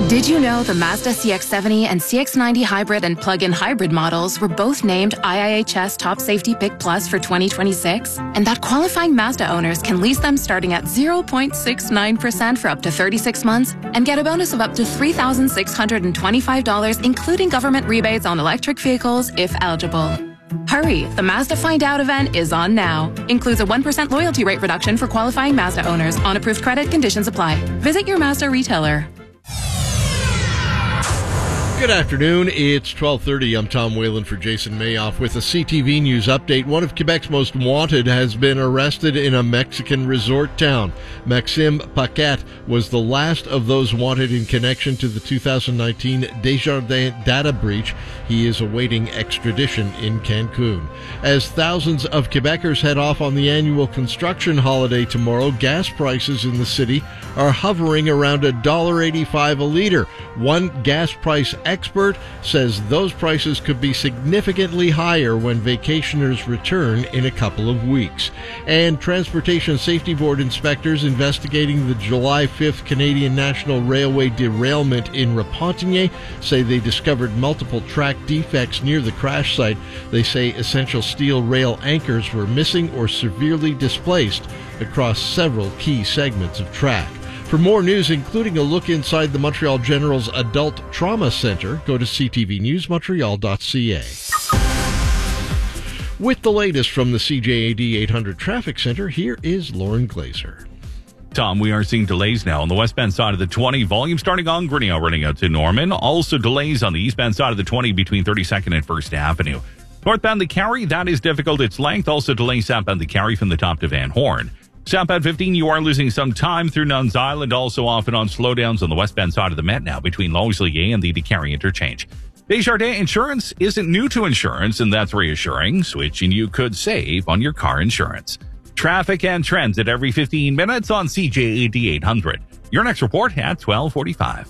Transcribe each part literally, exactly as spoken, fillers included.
Did you know the Mazda C X seventy and C X ninety hybrid and plug-in hybrid models were both named I I H S Top Safety Pick Plus for twenty twenty-six? And that qualifying Mazda owners can lease them starting at zero point six nine percent for up to thirty-six months and get a bonus of up to three thousand six hundred twenty-five dollars, including government rebates on electric vehicles if eligible. Hurry, the Mazda Find Out event is on now. Includes a one percent loyalty rate reduction for qualifying Mazda owners. On approved credit, conditions apply. Visit your Mazda retailer. Good afternoon. It's twelve thirty. I'm Tom Whalen for Jason Mayoff with a C T V News update. One of Quebec's most wanted has been arrested in a Mexican resort town. Maxime Paquette was the last of those wanted in connection to the two thousand nineteen Desjardins data breach. He is awaiting extradition in Cancun. As thousands of Quebecers head off on the annual construction holiday tomorrow, gas prices in the city are hovering around one dollar eighty-five a liter. One gas price expert says those prices could be significantly higher when vacationers return in a couple of weeks. And Transportation Safety Board inspectors investigating the July fifth Canadian National Railway derailment in Repentigny say they discovered multiple track defects near the crash site. They say essential steel rail anchors were missing or severely displaced across several key segments of track. For more news, including a look inside the Montreal General's Adult Trauma Center, go to c t v news montreal dot c a. With the latest from the C J A D eight hundred Traffic Center, here is Lauren Glazer. Tom, we are seeing delays now on the westbound side of the twenty. Volume starting on Grinnell, running out to Norman. Also delays on the eastbound side of the twenty between thirty-second and first Avenue. Northbound the Carry, that is difficult. Its length. Also delays southbound the Carry from the top to Van Horn. Southbound fifteen, you are losing some time through Nuns Island, also often on slowdowns on the westbound side of the Met now between Longsleigh and the DeCarry interchange. Desjardins Insurance isn't new to insurance, and that's reassuring. Switching you could save on your car insurance. Traffic and trends at every fifteen minutes on C J A D eight hundred. Your next report at twelve forty-five.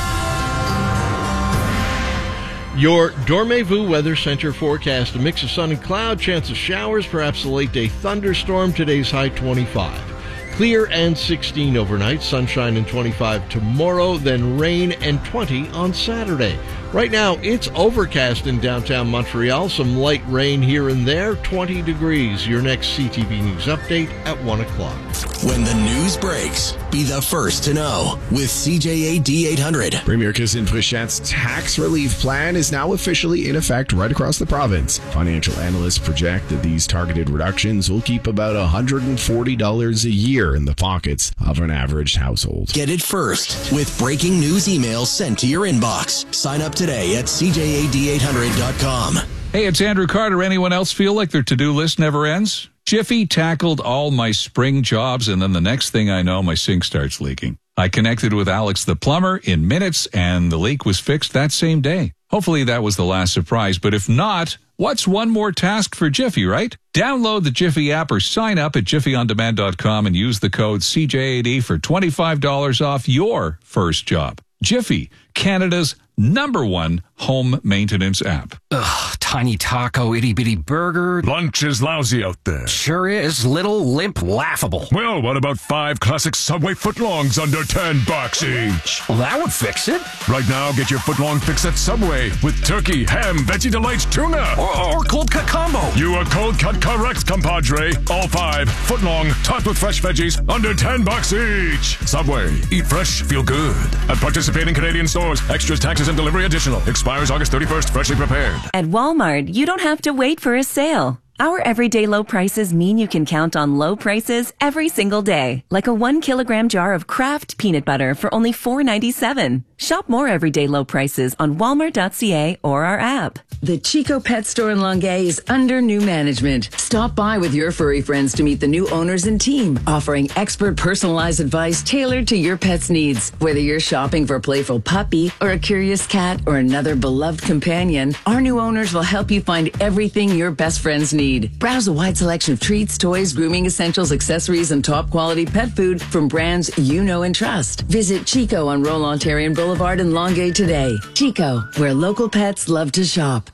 Your Dormez-vous Weather Center forecast: a mix of sun and cloud, chance of showers, perhaps a late-day thunderstorm. Today's high twenty-five. Clear and sixteen overnight, sunshine and twenty-five tomorrow, then rain and twenty on Saturday. Right now, it's overcast in downtown Montreal. Some light rain here and there, twenty degrees. Your next C T V News update at one o'clock. When the news breaks, be the first to know with C J A D eight hundred. Premier Christine Frichette's tax relief plan is now officially in effect right across the province. Financial analysts project that these targeted reductions will keep about one hundred forty dollars a year in the pockets of an average household. Get it first with breaking news emails sent to your inbox. Sign up today at c j a d eight hundred dot com. Hey, it's Andrew Carter. Anyone else feel like their to-do list never ends? Jiffy tackled all my spring jobs, and then the next thing I know, my sink starts leaking. I connected with Alex the plumber in minutes, and the leak was fixed that same day. Hopefully that was the last surprise, but if not, what's one more task for Jiffy, right? Download the Jiffy app or sign up at jiffy on demand dot com and use the code C J A D for twenty-five dollars off your first job. Jiffy, Canada's number one home maintenance app. Ugh, tiny taco, itty-bitty burger. Lunch is lousy out there. Sure is. Little, limp, laughable. Well, what about five classic Subway footlongs under ten bucks each? Well, that would fix it. Right now, get your footlong fix at Subway with turkey, ham, veggie delights, tuna. Or, or cold cut combo. You are cold cut correct, compadre. All five footlong, topped with fresh veggies, under ten bucks each. Subway. Eat fresh, feel good. At participating Canadian stores, extras, taxes, and delivery additional. Expires August thirty-first, freshly prepared. At Walmart, you don't have to wait for a sale. Our everyday low prices mean you can count on low prices every single day. Like a one kilogram jar of Kraft peanut butter for only four ninety-seven. Shop more everyday low prices on walmart dot c a or our app. The Chico Pet Store in Longueuil is under new management. Stop by with your furry friends to meet the new owners and team, offering expert personalized advice tailored to your pet's needs. Whether you're shopping for a playful puppy or a curious cat or another beloved companion, our new owners will help you find everything your best friends need. Browse a wide selection of treats, toys, grooming essentials, accessories, and top quality pet food from brands you know and trust. Visit Chico on Roland-Ontario Boulevard in Longueuil today. Chico, where local pets love to shop.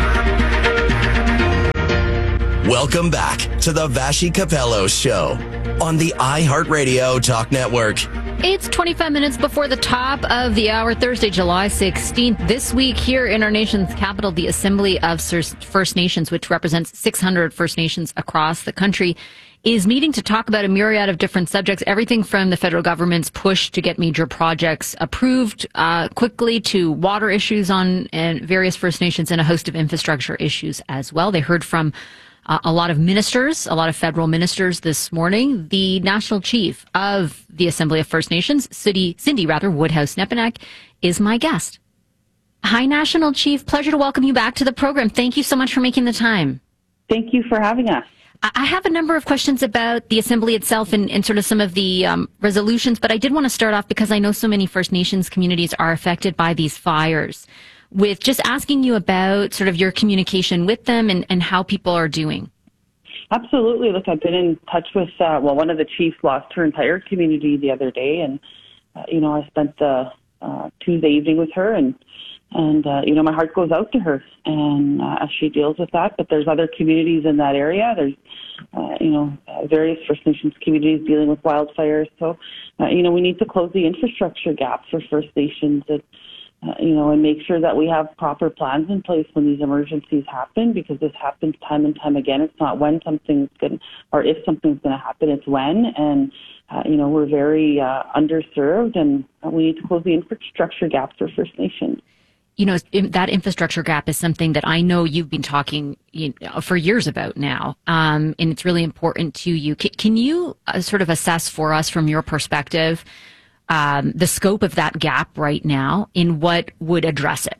Welcome back to the Vashi Capello Show. on the iHeartRadio Talk Network. It's twenty-five minutes before the top of the hour, Thursday, July sixteenth. This week here in our nation's capital, the Assembly of First Nations, which represents six hundred First Nations across the country, is meeting to talk about a myriad of different subjects, everything from the federal government's push to get major projects approved uh, quickly to water issues on and various First Nations and a host of infrastructure issues as well. They heard from Uh, a lot of ministers, a lot of federal ministers this morning. The national chief of the Assembly of First Nations, Cindy, Cindy rather, Woodhouse-Nepinak, is my guest. Hi, National Chief. Pleasure to welcome you back to the program. Thank you so much for making the time. Thank you for having us. I have a number of questions about the Assembly itself and, and sort of some of the um, resolutions, but I did want to start off because I know so many First Nations communities are affected by these fires, with just asking you about sort of your communication with them and, and how people are doing. Absolutely. Look, I've been in touch with, uh, well, one of the chiefs lost her entire community the other day, and, uh, you know, I spent the uh, Tuesday evening with her, and, and uh, you know, my heart goes out to her and uh, as she deals with that. But there's other communities in that area. There's, uh, you know, various First Nations communities dealing with wildfires. So, uh, you know, we need to close the infrastructure gap for First Nations. It, Uh, you know, and make sure that we have proper plans in place when these emergencies happen, because this happens time and time again. It's not when something's going or if something's going to happen, it's when. And, uh, you know, we're very uh, underserved, and we need to close the infrastructure gap for First Nations. You know, that infrastructure gap is something that I know you've been talking you know, for years about now, um, and it's really important to you. Can, can you uh, sort of assess for us from your perspective Um, the scope of that gap right now in what would address it?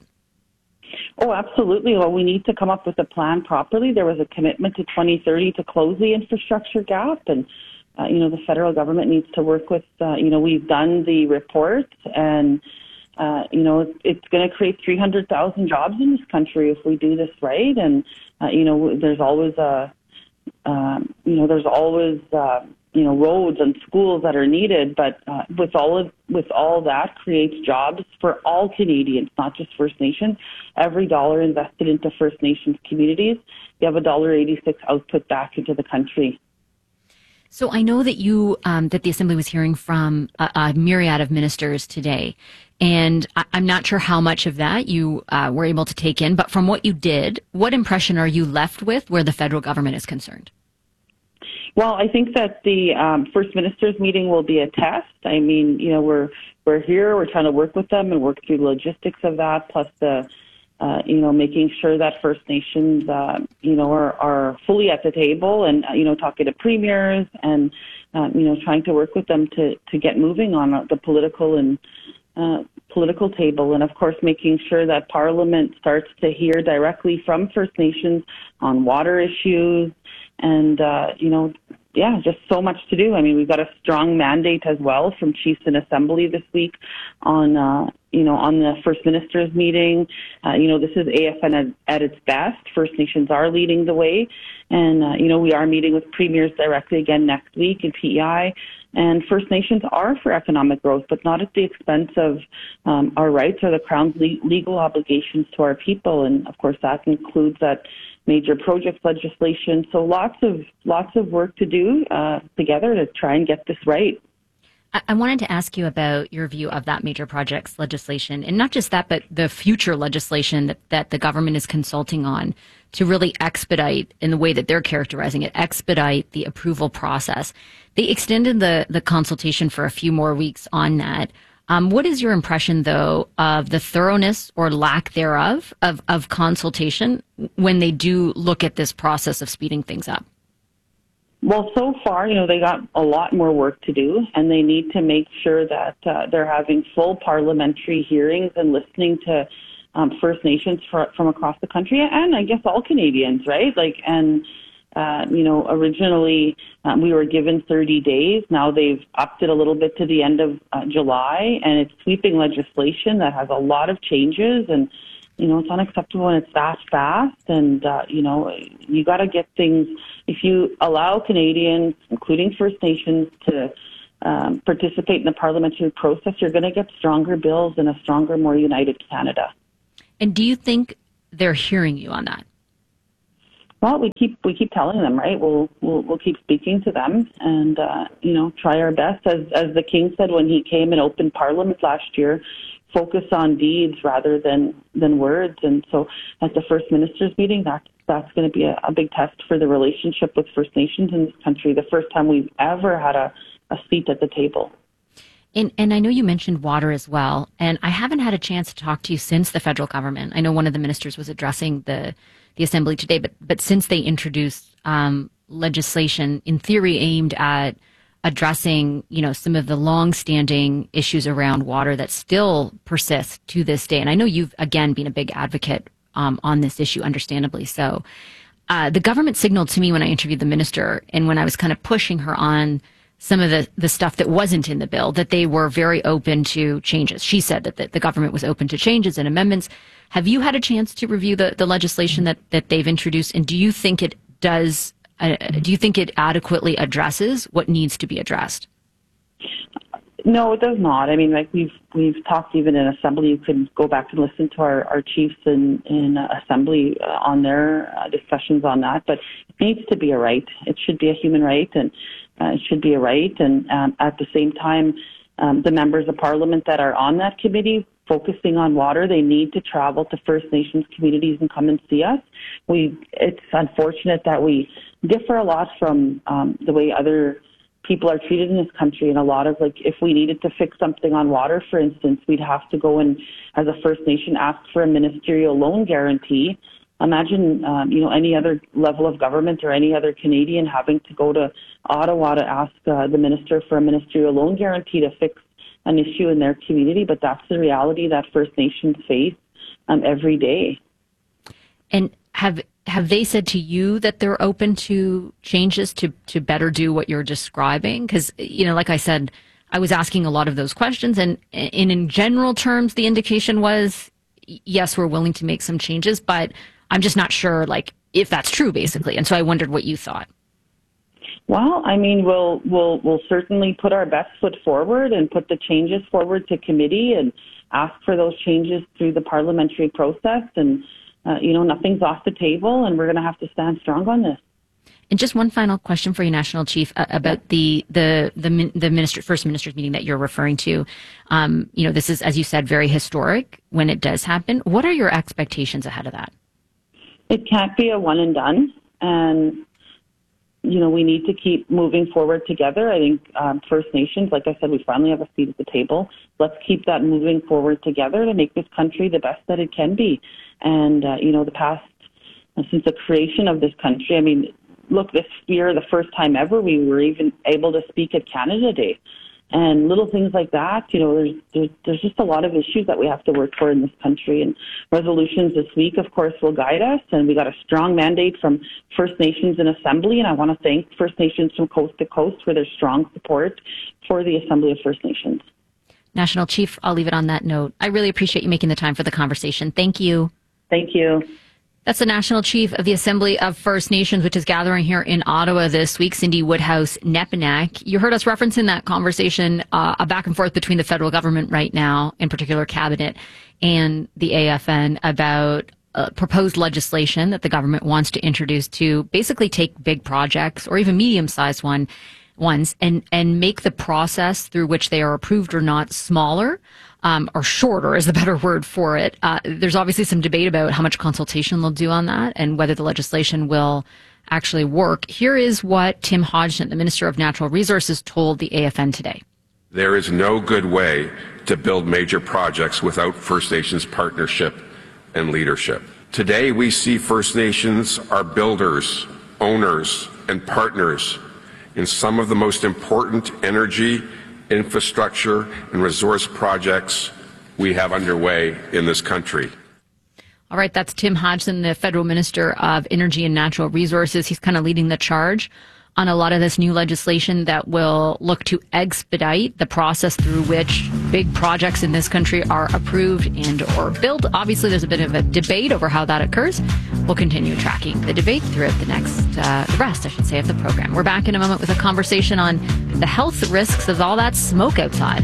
Oh, absolutely. Well, we need to come up with a plan properly. There was a commitment to twenty thirty to close the infrastructure gap, and, uh, you know, the federal government needs to work with, uh, you know, we've done the report, and, uh, you know, it's, it's going to create three hundred thousand jobs in this country if we do this right. And, uh, you know, there's always a, um, you know, there's always, uh, you know, roads and schools that are needed, but uh, with all of with all that creates jobs for all Canadians, not just First Nations. Every dollar invested into First Nations communities, you have a dollar eighty-six output back into the country. So I know that you um, that the Assembly was hearing from a, a myriad of ministers today, and I, I'm not sure how much of that you uh, were able to take in. But from what you did, what impression are you left with where the federal government is concerned? Well, I think that the um, First Ministers meeting will be a test. I mean, you know, we're we're here, we're trying to work with them and work through the logistics of that, plus the, uh, you know, making sure that First Nations, uh, you know, are, are fully at the table and, uh, you know, talking to premiers and, um, you know, trying to work with them to, to get moving on the political and uh, political table. And, of course, making sure that Parliament starts to hear directly from First Nations on water issues. And, uh, you know, yeah, just so much to do. I mean, we've got a strong mandate as well from Chiefs in Assembly this week on, uh, you know, on the First Ministers meeting. Uh, you know, this is A F N at, at its best. First Nations are leading the way. And, uh, you know, we are meeting with premiers directly again next week in P E I. And First Nations are for economic growth, but not at the expense of um, our rights or the Crown's le- legal obligations to our people. And, of course, that includes that major project legislation. So lots of lots of work to do uh, together to try and get this right. I wanted to ask you about your view of that major projects legislation, and not just that, but the future legislation that, that the government is consulting on to really expedite, in the way that they're characterizing it, expedite the approval process. They extended the, the consultation for a few more weeks on that. Um, what is your impression, though, of the thoroughness or lack thereof of, of consultation when they do look at this process of speeding things up? Well, so far, you know, they got a lot more work to do, and they need to make sure that uh, they're having full parliamentary hearings and listening to um, First Nations for, from across the country, and I guess all Canadians, right? Like, and Uh, you know, originally um, we were given thirty days. Now they've upped it a little bit to the end of uh, July, and it's sweeping legislation that has a lot of changes. And, you know, it's unacceptable when it's that fast. And, uh, you know, you got to get things, if you allow Canadians, including First Nations, to um, participate in the parliamentary process, you're going to get stronger bills and a stronger, more united Canada. And do you think they're hearing you on that? Well, we keep we keep telling them, right? We'll we'll, we'll keep speaking to them, and uh, you know, try our best. As as the King said when he came and opened Parliament last year, focus on deeds rather than than words. And so, at the First Ministers meeting, that that's going to be a, a big test for the relationship with First Nations in this country. The first time we've ever had a, a seat at the table. And, and I know you mentioned water as well, and I haven't had a chance to talk to you since the federal government. I know one of the ministers was addressing the, the Assembly today, but but since they introduced um, legislation in theory aimed at addressing, you know, some of the long-standing issues around water that still persist to this day. And I know you've, again, been a big advocate um, on this issue, understandably so. Uh, the government signaled to me when I interviewed the minister and when I was kind of pushing her on some of the, the stuff that wasn't in the bill, that they were very open to changes. She said that the, the government was open to changes and amendments. Have you had a chance to review the, the legislation that, that they've introduced? And do you think it does, uh, do you think it adequately addresses what needs to be addressed? No, it does not. I mean, like we've we've talked even in Assembly. You can go back and listen to our, our chiefs in, in uh, Assembly uh, on their uh, discussions on that. But it needs to be a right. It should be a human right, and uh, it should be a right. And um, at the same time, um, the members of Parliament that are on that committee focusing on water, they need to travel to First Nations communities and come and see us. We it's unfortunate that we differ a lot from um, the way other people are treated in this country. And a lot of, like, if we needed to fix something on water, for instance, we'd have to go and, as a First Nation, ask for a ministerial loan guarantee. Imagine, um, you know, any other level of government or any other Canadian having to go to Ottawa to ask uh, the minister for a ministerial loan guarantee to fix an issue in their community. But that's the reality that First Nations face um, every day. And have have they said to you that they're open to changes to, to better do what you're describing? Because, you know, like I said, I was asking a lot of those questions, and, and in general terms, the indication was, yes, we're willing to make some changes, but I'm just not sure, like, if that's true, basically. And so I wondered what you thought. Well, I mean, we'll we'll we'll certainly put our best foot forward and put the changes forward to committee and ask for those changes through the parliamentary process. And uh, you know, nothing's off the table, and we're going to have to stand strong on this. And just one final question for you, National Chief, uh, about the the the the minister, First Minister's meeting that you're referring to. Um, you know, this is, as you said, very historic when it does happen. What are your expectations ahead of that? It can't be a one and done, and you know, we need to keep moving forward together. I think um, First Nations, like I said, we finally have a seat at the table. Let's keep that moving forward together to make this country the best that it can be. And, uh, you know, the past, uh, since the creation of this country, I mean, look, this year, the first time ever, we were even able to speak at Canada Day. And little things like that, you know, there's, there's there's just a lot of issues that we have to work for in this country. And resolutions this week, of course, will guide us. And we got a strong mandate from First Nations in Assembly. And I want to thank First Nations from coast to coast for their strong support for the Assembly of First Nations. National Chief, I'll leave it on that note. I really appreciate you making the time for the conversation. Thank you. Thank you. That's the National Chief of the Assembly of First Nations, which is gathering here in Ottawa this week, Cindy Woodhouse-Nepinak. You heard us referencing that conversation, uh, a back and forth between the federal government right now, in particular Cabinet, and the A F N about uh, proposed legislation that the government wants to introduce to basically take big projects or even medium-sized one ones and, and make the process through which they are approved or not smaller. Um, or shorter is the better word for it. Uh, there's obviously some debate about how much consultation they'll do on that and whether the legislation will actually work. Here is what Tim Hodgson, the Minister of Natural Resources, told the A F N today. There is no good way to build major projects without First Nations partnership and leadership. Today, we see First Nations are builders, owners, and partners in some of the most important energy, infrastructure, and resource projects we have underway in this country. All right, that's Tim Hodgson, the Federal Minister of Energy and Natural Resources. He's kind of leading the charge on a lot of this new legislation that will look to expedite the process through which big projects in this country are approved and or built. Obviously, there's a bit of a debate over how that occurs. We'll continue tracking the debate throughout the next, uh, the rest, I should say, of the program. We're back in a moment with a conversation on the health risks of all that smoke outside.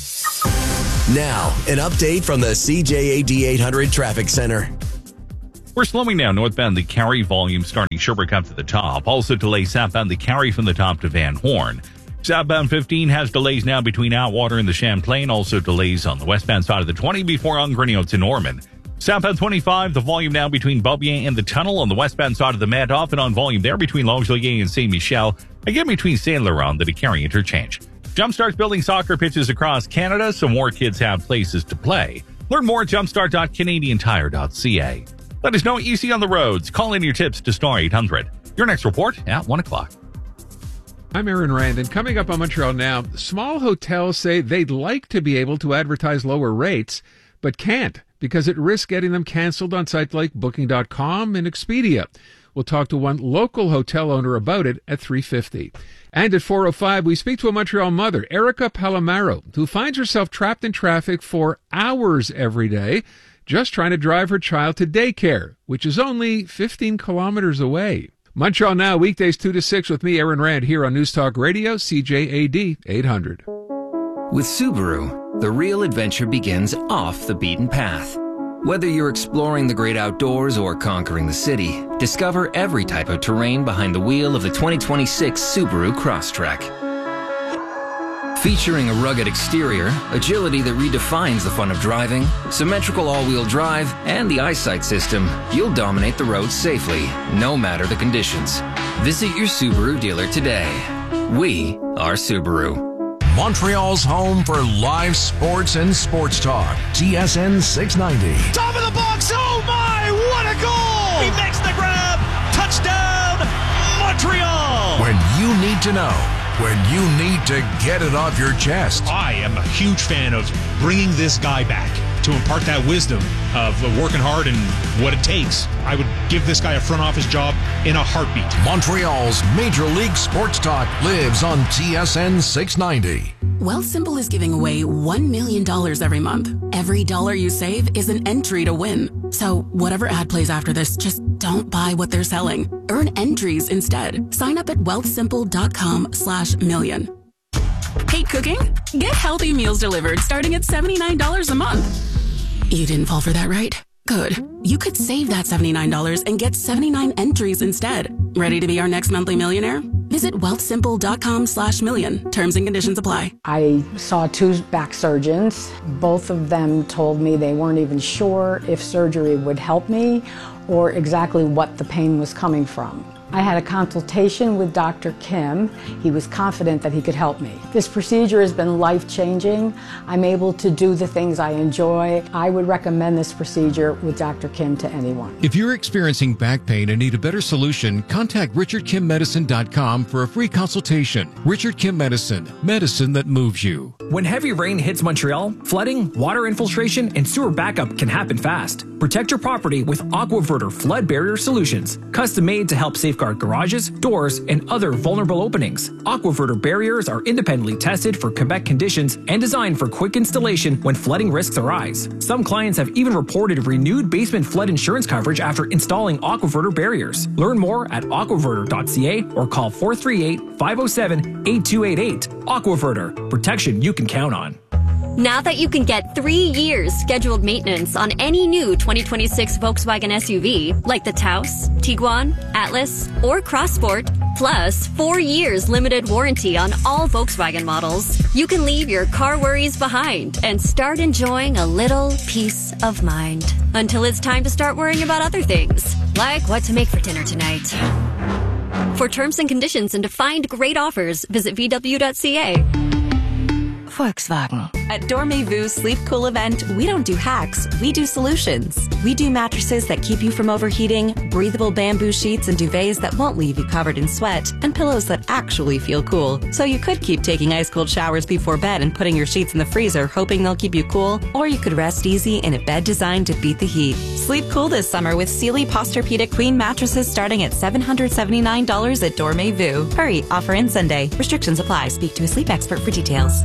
Now, an update from the C J A D eight hundred Traffic Center. We're slowing down northbound the Cary volume starting Sherbrooke up to the top. Also delays southbound the Cary from the top to Van Horn. Southbound fifteen has delays now between Atwater and the Champlain. Also delays on the westbound side of the twenty before Ungrinio to Norman. Southbound twenty-five, the volume now between Beaubien and the tunnel on the westbound side of the Madoff and on volume there between Longueuil and Saint Michel. Again between Saint Laurent and the Cary interchange. Jumpstart's building soccer pitches across Canada so more kids have places to play. Learn more at jumpstart dot canadian tire dot c a. Let us know what you see on the roads. Call in your tips to Star eight hundred. Your next report at one o'clock. I'm Aaron Rand, and coming up on Montreal Now, small hotels say they'd like to be able to advertise lower rates, but can't because it risks getting them canceled on sites like booking dot com and Expedia. We'll talk to one local hotel owner about it at three fifty. And at four oh five, we speak to a Montreal mother, Erica Palomaro, who finds herself trapped in traffic for hours every day, just trying to drive her child to daycare, which is only fifteen kilometers away. Montreal Now, weekdays two to six with me, Aaron Rand, here on News Talk Radio, C J A D eight hundred. With Subaru, the real adventure begins off the beaten path. Whether you're exploring the great outdoors or conquering the city, discover every type of terrain behind the wheel of the twenty twenty-six Subaru Crosstrek. Featuring a rugged exterior, agility that redefines the fun of driving, symmetrical all-wheel drive, and the eyesight system, you'll dominate the roads safely, no matter the conditions. Visit your Subaru dealer today. We are Subaru. Montreal's home for live sports and sports talk. T S N six ninety. Top of the box. Oh my, what a goal! He makes the grab. Touchdown, Montreal! When you need to know. When you need to get it off your chest. I am a huge fan of bringing this guy back to impart that wisdom of working hard and what it takes. I would give this guy a front office job in a heartbeat. Montreal's Major League Sports Talk lives on T S N six ninety. Wealthsimple is giving away one million dollars every month. Every dollar you save is an entry to win. So whatever ad plays after this, just don't buy what they're selling. Earn entries instead. Sign up at wealthsimple.com slash million. Hate cooking? Get healthy meals delivered starting at seventy-nine dollars a month. You didn't fall for that, right? Good. You could save that seventy-nine dollars and get seventy-nine entries instead. Ready to be our next monthly millionaire? Visit wealthsimple.com slash million. Terms and conditions apply. I saw two back surgeons. Both of them told me they weren't even sure if surgery would help me or exactly what the pain was coming from. I had a consultation with Doctor Kim. He was confident that he could help me. This procedure has been life-changing. I'm able to do the things I enjoy. I would recommend this procedure with Doctor Kim to anyone. If you're experiencing back pain and need a better solution, contact richard kim medicine dot com for a free consultation. Richard Kim Medicine, medicine that moves you. When heavy rain hits Montreal, flooding, water infiltration, and sewer backup can happen fast. Protect your property with AquaVerter flood barrier solutions, custom made to help safeguard garages, doors, and other vulnerable openings. AquaVerter barriers are independently tested for Quebec conditions and designed for quick installation when flooding risks arise. Some clients have even reported renewed basement flood insurance coverage after installing AquaVerter barriers. Learn more at aquaverter dot c a or call four three eight, five oh seven, eight two eight eight. AquaVerter, protection you can count on. Now that you can get three years scheduled maintenance on any new twenty twenty-six Volkswagen S U V, like the Taos, Tiguan, Atlas, or Crossport, plus four years limited warranty on all Volkswagen models, you can leave your car worries behind and start enjoying a little peace of mind. Until it's time to start worrying about other things, like what to make for dinner tonight. For terms and conditions and to find great offers, visit v w dot c a. Volkswagen. At Dormez-Vu's Sleep Cool event, we don't do hacks, we do solutions. We do mattresses that keep you from overheating, breathable bamboo sheets and duvets that won't leave you covered in sweat, and pillows that actually feel cool. So you could keep taking ice-cold showers before bed and putting your sheets in the freezer hoping they'll keep you cool, or you could rest easy in a bed designed to beat the heat. Sleep cool this summer with Sealy Posturepedic Queen mattresses starting at seven hundred seventy-nine dollars at Dormez-Vu. Hurry, offer ends Sunday. Restrictions apply. Speak to a sleep expert for details.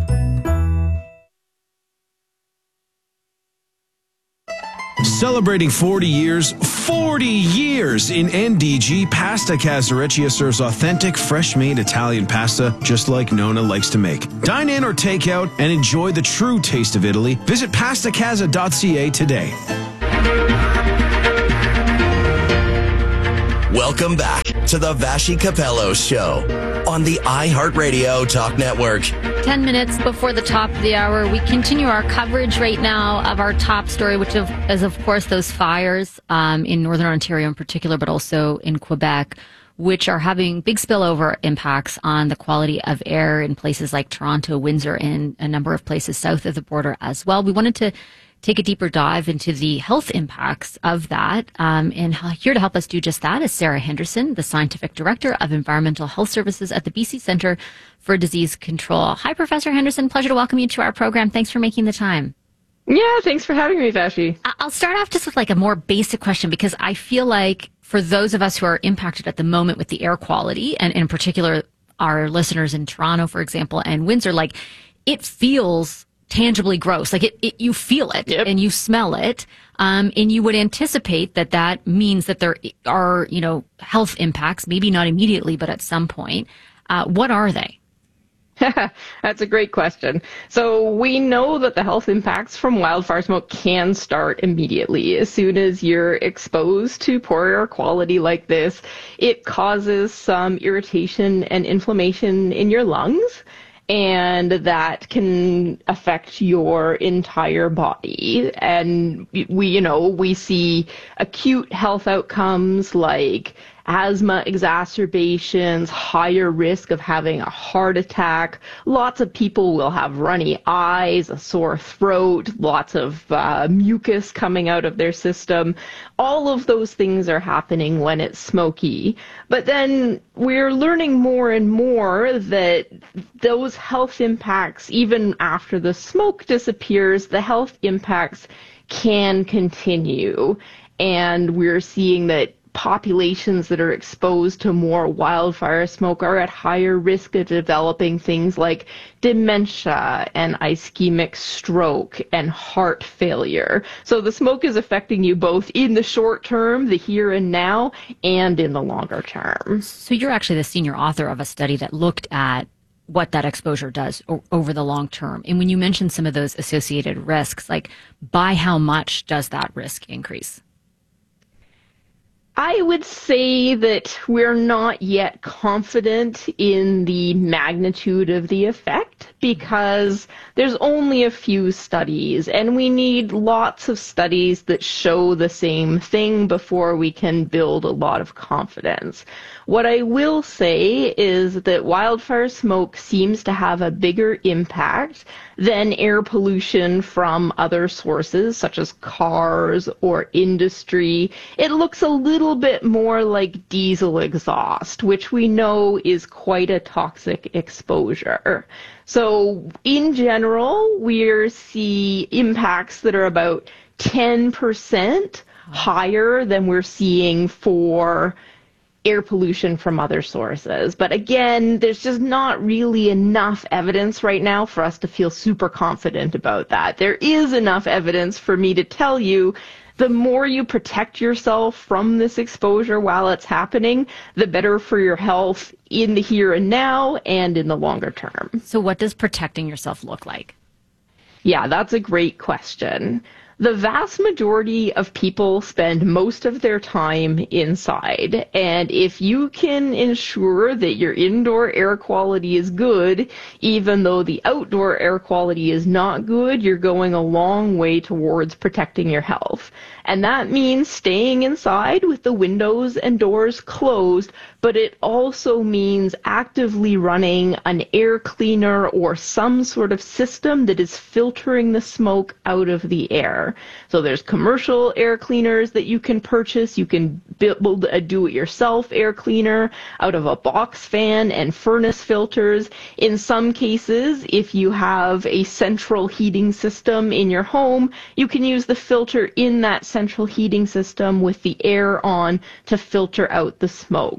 Celebrating forty years, forty years in N D G, Pasta Casareccia serves authentic, fresh-made Italian pasta just like Nona likes to make. Dine in or take out and enjoy the true taste of Italy. Visit pasta casa dot c a today. Welcome back to the Vassy Capello Show on the iHeartRadio Talk Network. Ten minutes before the top of the hour, we continue our coverage right now of our top story, which is, of course, those fires um, in Northern Ontario in particular, but also in Quebec, which are having big spillover impacts on the quality of air in places like Toronto, Windsor, and a number of places south of the border as well. We wanted to take a deeper dive into the health impacts of that. Um, and here to help us do just that is Sarah Henderson, the Scientific Director of Environmental Health Services at the B C Centre for Disease Control. Hi, Professor Henderson. Pleasure to welcome you to our program. Thanks for making the time. Yeah, thanks for having me, Vassy. I'll start off just with like a more basic question, because I feel like for those of us who are impacted at the moment with the air quality, and in particular our listeners in Toronto, for example, and Windsor, like it feels tangibly gross. Like it, it you feel it yep. and you smell it. Um, and you would anticipate that that means that there are, you know, health impacts, maybe not immediately, but at some point. Uh, what are they? That's a great question. So we know that the health impacts from wildfire smoke can start immediately. As soon as you're exposed to poor air quality like this, it causes some irritation and inflammation in your lungs, and that can affect your entire body. And we, you know, we see acute health outcomes like asthma exacerbations, higher risk of having a heart attack. Lots of people will have runny eyes, a sore throat, lots of uh, mucus coming out of their system. All of those things are happening when it's smoky. But then we're learning more and more that those health impacts, even after the smoke disappears, the health impacts can continue. And we're seeing that populations that are exposed to more wildfire smoke are at higher risk of developing things like dementia and ischemic stroke and heart failure. So the smoke is affecting you both in the short term, the here and now, and in the longer term. So you're actually the senior author of a study that looked at what that exposure does o- over the long term. And when you mentioned some of those associated risks, like by how much does that risk increase? I would say that we're not yet confident in the magnitude of the effect because there's only a few studies, and we need lots of studies that show the same thing before we can build a lot of confidence. What I will say is that wildfire smoke seems to have a bigger impact than air pollution from other sources, such as cars or industry. It looks a little bit more like diesel exhaust, which we know is quite a toxic exposure. So in general, we see impacts that are about ten percent higher than we're seeing for air pollution from other sources. But again, there's just not really enough evidence right now for us to feel super confident about that. There is enough evidence for me to tell you the more you protect yourself from this exposure while it's happening, the better for your health in the here and now and in the longer term. So what does protecting yourself look like? Yeah, that's a great question. The vast majority of people spend most of their time inside, and if you can ensure that your indoor air quality is good, even though the outdoor air quality is not good, you're going a long way towards protecting your health. And that means staying inside with the windows and doors closed, but it also means actively running an air cleaner or some sort of system that is filtering the smoke out of the air. So there's commercial air cleaners that you can purchase. You can build a do-it-yourself air cleaner out of a box fan and furnace filters. In some cases, if you have a central heating system in your home, you can use the filter in that central heating system with the air on to filter out the smoke. So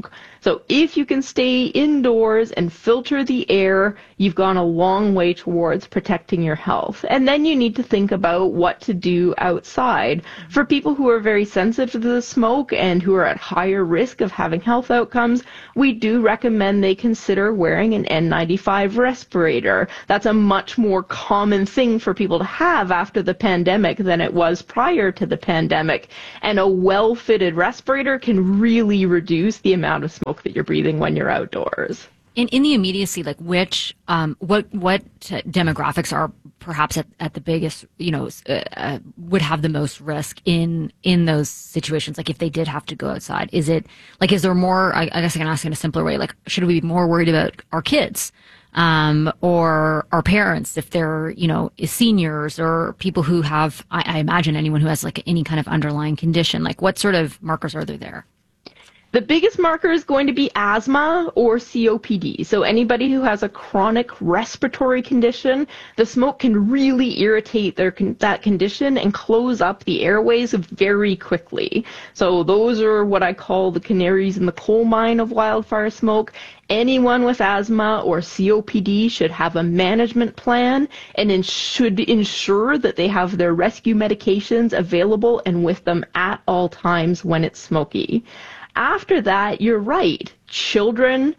So if you can stay indoors and filter the air, you've gone a long way towards protecting your health. And then you need to think about what to do outside. For people who are very sensitive to the smoke and who are at higher risk of having health outcomes, we do recommend they consider wearing an N ninety-five respirator. That's a much more common thing for people to have after the pandemic than it was prior to the pandemic. And a well-fitted respirator can really reduce the amount of smoke that you're breathing when you're outdoors. In, in the immediacy, like which, um, what, what demographics are perhaps at, at the biggest, you know, uh, uh, would have the most risk in, in those situations? Like if they did have to go outside, is it like, is there more, I, I guess I can ask in a simpler way, like, should we be more worried about our kids, um, or our parents if they're, you know, seniors or people who have, I, I imagine anyone who has like any kind of underlying condition, like what sort of markers are there there? The biggest marker is going to be asthma or C O P D. So anybody who has a chronic respiratory condition, the smoke can really irritate their con- that condition and close up the airways very quickly. So those are what I call the canaries in the coal mine of wildfire smoke. Anyone with asthma or C O P D should have a management plan and in- should ensure that they have their rescue medications available and with them at all times when it's smoky. After that, you're right. Children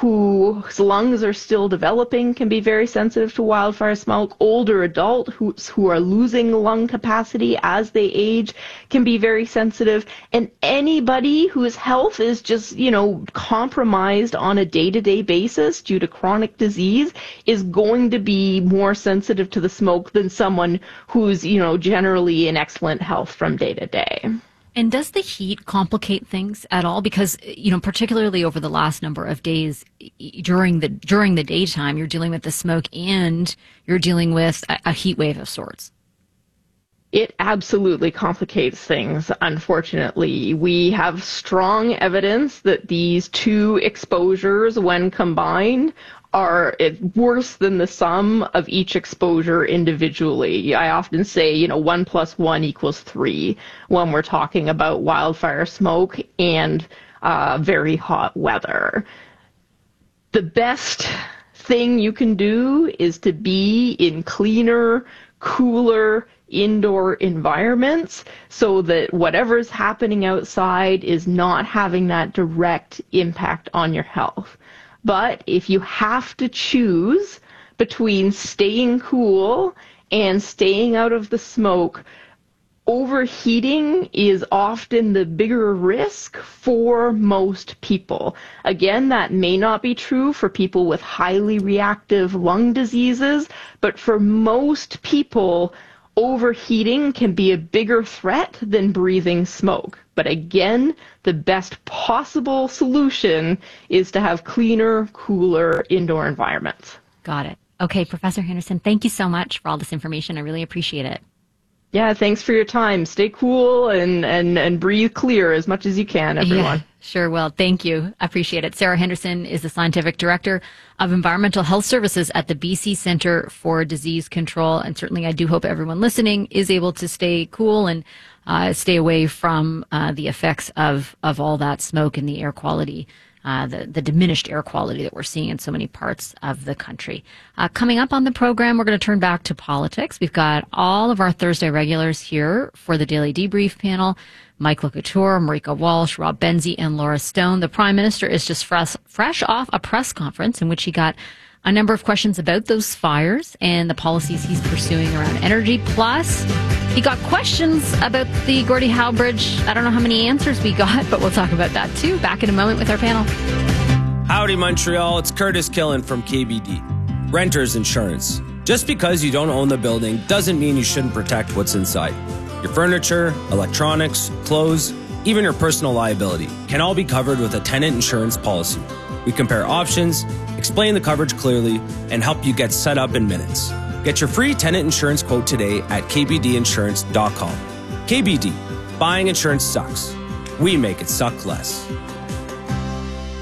whose lungs are still developing can be very sensitive to wildfire smoke. Older adults who, who are losing lung capacity as they age can be very sensitive. And anybody whose health is just, you know, compromised on a day-to-day basis due to chronic disease is going to be more sensitive to the smoke than someone who's, you know, generally in excellent health from day to day. And does the heat complicate things at all? Because, you know, particularly over the last number of days during the during the daytime, you're dealing with the smoke and you're dealing with a, a heat wave of sorts. It absolutely complicates things, unfortunately. We have strong evidence that these two exposures, when combined, are worse than the sum of each exposure individually. I often say, you know, one plus one equals three when we're talking about wildfire smoke and uh, very hot weather. The best thing you can do is to be in cleaner, cooler, indoor environments so that whatever's happening outside is not having that direct impact on your health. But if you have to choose between staying cool and staying out of the smoke, overheating is often the bigger risk for most people. Again, that may not be true for people with highly reactive lung diseases, but for most people, overheating can be a bigger threat than breathing smoke. But again, the best possible solution is to have cleaner, cooler indoor environments. Got it. Okay, Professor Henderson, thank you so much for all this information. I really appreciate it. Yeah, thanks for your time. Stay cool and, and, and breathe clear as much as you can, everyone. Yeah, sure will. Thank you. I appreciate it. Sarah Henderson is the Scientific Director of Environmental Health Services at the B C Centre for Disease Control. And certainly I do hope everyone listening is able to stay cool and uh, stay away from uh, the effects of, of all that smoke and the air quality. Uh, the, the diminished air quality that we're seeing in so many parts of the country. Uh, coming up on the program, we're going to turn back to politics. We've got all of our Thursday regulars here for the Daily Debrief panel. Mike LeCouture, Marika Walsh, Rob Benzie, and Laura Stone. The Prime Minister is just fresh, fresh off a press conference in which he got a number of questions about those fires and the policies he's pursuing around energy. Plus, he got questions about the Gordie Howe Bridge. I don't know how many answers we got, but we'll talk about that too. Back in a moment with our panel. Howdy, Montreal. It's Curtis Killen from K B D. Renters insurance. Just because you don't own the building doesn't mean you shouldn't protect what's inside. Your furniture, electronics, clothes, even your personal liability can all be covered with a tenant insurance policy. We compare options, explain the coverage clearly, and help you get set up in minutes. Get your free tenant insurance quote today at k b d insurance dot com. K B D. Buying insurance sucks. We make it suck less.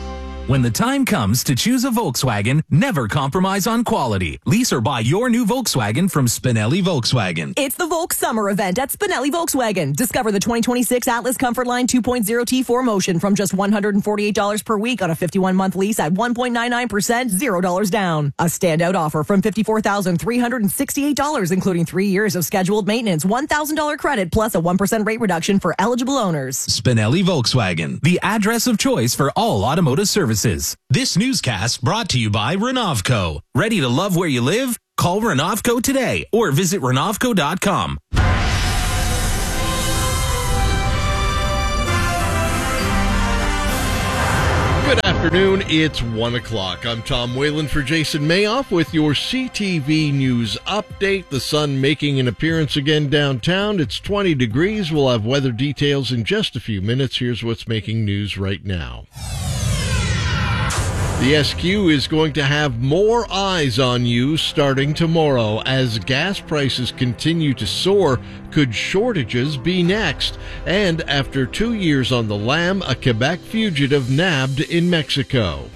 When the time comes to choose a Volkswagen, never compromise on quality. Lease or buy your new Volkswagen from Spinelli Volkswagen. It's the Volks Summer event at Spinelli Volkswagen. Discover the twenty twenty-six Atlas Comfortline two point oh T four Motion from just one hundred forty-eight dollars per week on a fifty-one month lease at one point nine nine percent, zero dollars down. A standout offer from fifty-four thousand three hundred sixty-eight dollars, including three years of scheduled maintenance, one thousand dollars credit, plus a one percent rate reduction for eligible owners. Spinelli Volkswagen, the address of choice for all automotive services. This newscast brought to you by Renovco. Ready to love where you live? Call Renovco today or visit Renovco dot com. Good afternoon, it's one o'clock. I'm Tom Whalen for Jason Mayoff with your C T V News update. The sun making an appearance again downtown. It's twenty degrees. We'll have weather details in just a few minutes. Here's what's making news right now. The S Q is going to have more eyes on you starting tomorrow. As gas prices continue to soar, could shortages be next? And after two years on the lam, a Quebec fugitive nabbed in Mexico.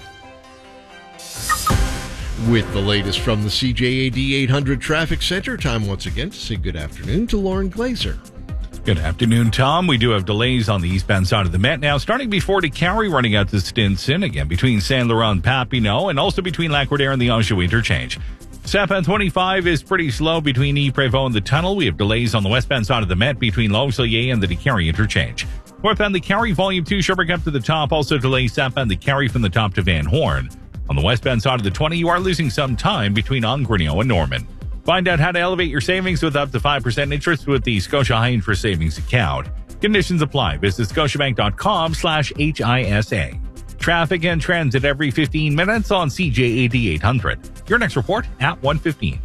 With the latest from the C J A D eight hundred Traffic Center, time once again to say good afternoon to Lauren Glazer. Good afternoon, Tom. We do have delays on the eastbound side of the Met now, starting before DeCarry, running out to Stinson, again between Saint Laurent and Papineau, and also between Lac-Roder and the Anjou interchange. Southbound twenty-five is pretty slow between Yves-Prévost and the tunnel. We have delays on the westbound side of the Met between Longueuil and the DeCarry interchange. Northbound DeCarry, Volume two, Sherbrooke up to the top, also delays southbound DeCarry from the top to Van Horn. On the westbound side of the twenty, you are losing some time between Ongrenio and Norman. Find out how to elevate your savings with up to five percent interest with the Scotia High Interest Savings Account. Conditions apply. Visit scotiabank.com slash HISA. Traffic and transit every fifteen minutes on C J A D eight hundred. Your next report at one fifteen.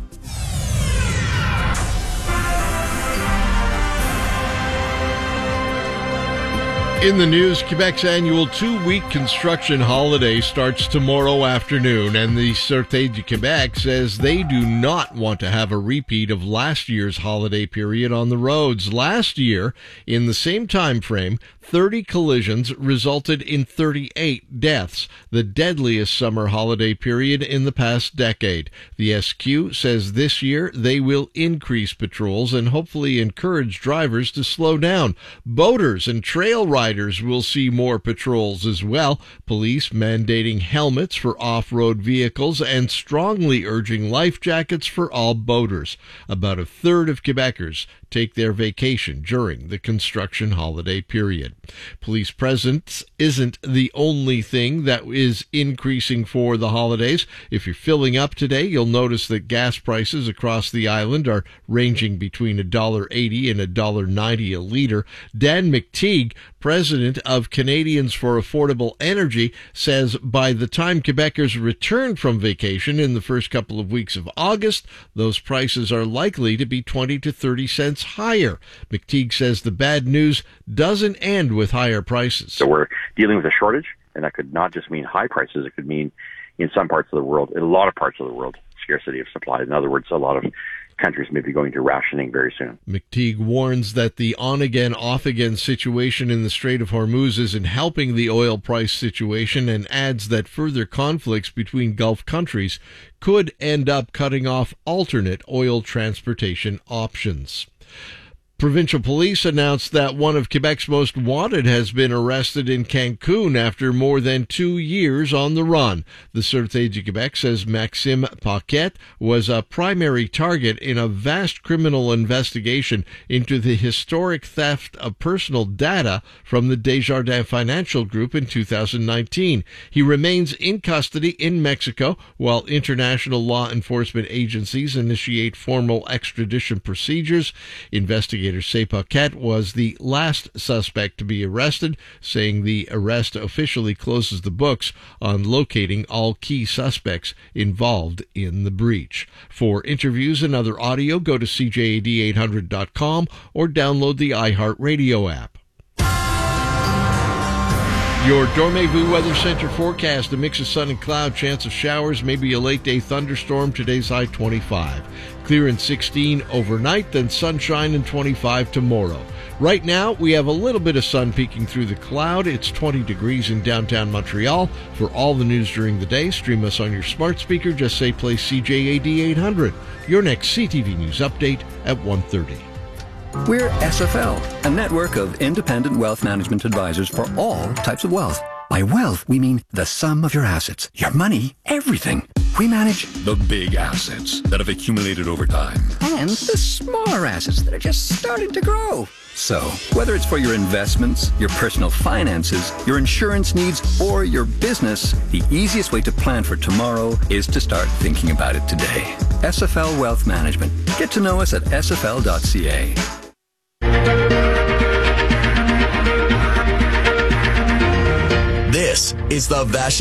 In the news, Quebec's annual two-week construction holiday starts tomorrow afternoon, and the Sûreté du Québec says they do not want to have a repeat of last year's holiday period on the roads. Last year, in the same time frame, thirty collisions resulted in thirty-eight deaths, the deadliest summer holiday period in the past decade. The S Q says this year they will increase patrols and hopefully encourage drivers to slow down. Boaters and trail riders will see more patrols as well. Police mandating helmets for off-road vehicles and strongly urging life jackets for all boaters. About a third of Quebecers take their vacation during the construction holiday period. Police presence isn't the only thing that is increasing for the holidays. If you're filling up today, you'll notice that gas prices across the island are ranging between one dollar eighty and one dollar ninety a litre. Dan McTeague, president of Canadians for Affordable Energy, says by the time Quebecers return from vacation in the first couple of weeks of August, those prices are likely to be twenty to thirty cents higher. McTeague says the bad news doesn't end with higher prices. So we're dealing with a shortage, and that could not just mean high prices. It could mean, in some parts of the world, in a lot of parts of the world, scarcity of supply. In other words, a lot of countries may be going to rationing very soon. McTeague warns that the on-again, off-again situation in the Strait of Hormuz isn't helping the oil price situation, and adds that further conflicts between Gulf countries could end up cutting off alternate oil transportation options. Provincial police announced that one of Quebec's most wanted has been arrested in Cancun after more than two years on the run. The Sûreté du Québec says Maxime Paquette was a primary target in a vast criminal investigation into the historic theft of personal data from the Desjardins Financial Group in two thousand nineteen. He remains in custody in Mexico while international law enforcement agencies initiate formal extradition procedures. Investigators say Paquette was the last suspect to be arrested, saying the arrest officially closes the books on locating all key suspects involved in the breach. For interviews and other audio, go to C J A D eight hundred dot com or download the iHeartRadio app. Your Dormez-vous Weather Center forecast: a mix of sun and cloud, chance of showers, maybe a late day thunderstorm. Today's high twenty-five. Clear and sixteen overnight, then sunshine and twenty-five tomorrow. Right now, we have a little bit of sun peeking through the cloud. It's twenty degrees in downtown Montreal. For all the news during the day, stream us on your smart speaker. Just say play C J A D eight hundred. Your next C T V News update at one thirty. We're S F L, a network of independent wealth management advisors for all types of wealth. By wealth, we mean the sum of your assets, your money, everything. We manage the big assets that have accumulated over time and the smaller assets that are just starting to grow. So, whether it's for your investments, your personal finances, your insurance needs, or your business, the easiest way to plan for tomorrow is to start thinking about it today. S F L Wealth Management. Get to know us at S F L dot C A. This is the Vash